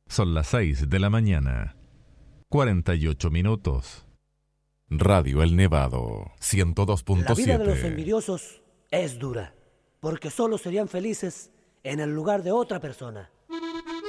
Son las 6 de la mañana. 48 minutos. Radio El Nevado, 102.7. La vida de los envidiosos es dura, porque solo serían felices en el lugar de otra persona.